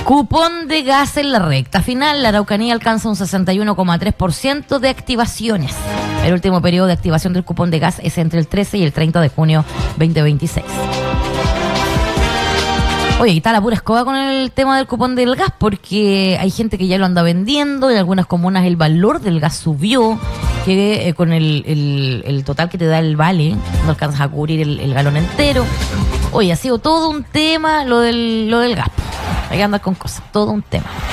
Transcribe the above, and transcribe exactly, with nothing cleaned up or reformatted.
Cupón de gas en la recta final. La Araucanía alcanza un sesenta y uno coma tres por ciento de activaciones. El último periodo de activación del cupón de gas es entre el trece y el treinta de junio veinte veintiséis. Oye, y está la pura escoba con el tema del cupón del gas, porque hay gente que ya lo anda vendiendo. En algunas comunas el valor del gas subió, que eh, con el, el, el total que te da el vale no alcanzas a cubrir el, el galón entero. Oye, ha sido todo un tema lo del, lo del gas. Hay que andar con cosas, todo un tema.